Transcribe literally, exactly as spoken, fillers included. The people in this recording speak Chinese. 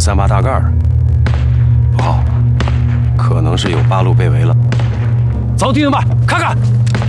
三八大盖儿。不好，可能是有八路被围了。走，弟兄们，看看。